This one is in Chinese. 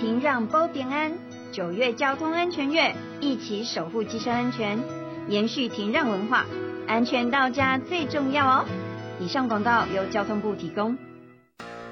停让保平安，9月交通安全月，一起守护机车安全，延续停让文化，安全到家最重要哦。以上广告由交通部提供。